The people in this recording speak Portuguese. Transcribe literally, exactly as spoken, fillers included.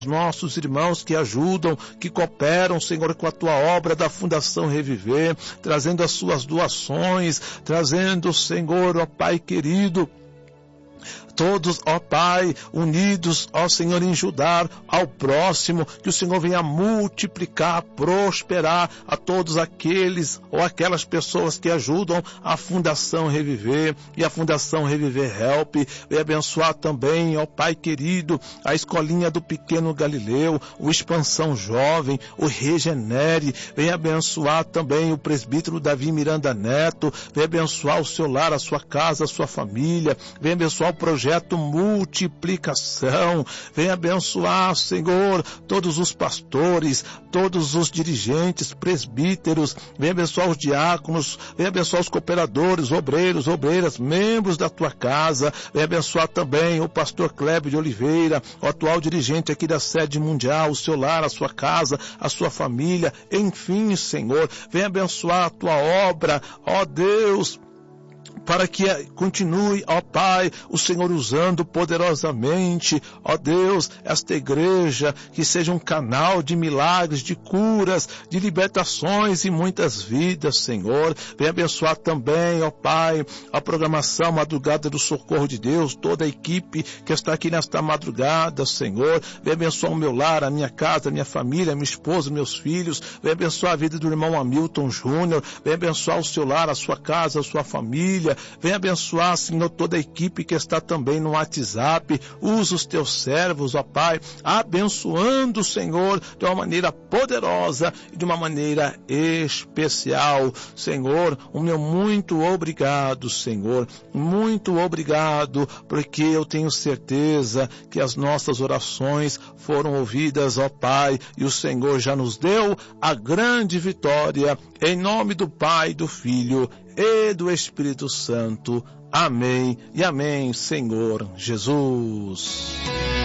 nossos irmãos que ajudam, que cooperam, Senhor, com a tua obra da Fundação Reviver, trazendo as suas doações, trazendo, Senhor, ó Pai querido, todos, ó Pai, unidos, ó Senhor, em ajudar ao próximo, que o Senhor venha multiplicar, prosperar a todos aqueles ou aquelas pessoas que ajudam a Fundação Reviver e a Fundação Reviver Help. Venha abençoar também, ó Pai querido, a escolinha do Pequeno Galileu, o Expansão Jovem, o Regenere. Venha abençoar também o presbítero Davi Miranda Neto. Venha abençoar o seu lar, a sua casa, a sua família. Venha abençoar o projeto Multiplicação. Venha abençoar, Senhor, todos os pastores, todos os dirigentes, presbíteros. Venha abençoar os diáconos. Venha abençoar os cooperadores, obreiros, obreiras, membros da tua casa. Venha abençoar também o pastor Cléber de Oliveira, o atual dirigente aqui da sede mundial, o seu lar, a sua casa, a sua família. Enfim, Senhor, venha abençoar a tua obra, ó Deus, para que continue, ó Pai, o Senhor usando poderosamente, ó Deus, esta igreja, que seja um canal de milagres, de curas, de libertações e muitas vidas, Senhor. Venha abençoar também, ó Pai, a programação Madrugada do Socorro de Deus, toda a equipe que está aqui nesta madrugada, Senhor. Venha abençoar o meu lar, a minha casa, a minha família, a minha esposa, meus filhos. Venha abençoar a vida do irmão Hamilton Júnior. Venha abençoar o seu lar, a sua casa, a sua família. Venha abençoar, Senhor, toda a equipe que está também no WhatsApp. Usa os teus servos, ó Pai, abençoando, Senhor, de uma maneira poderosa e de uma maneira especial. Senhor, o meu muito obrigado, Senhor, muito obrigado, porque eu tenho certeza que as nossas orações foram ouvidas, ó Pai, e o Senhor já nos deu a grande vitória, em nome do Pai, do Filho e do Espírito Santo. Amém e amém, Senhor Jesus.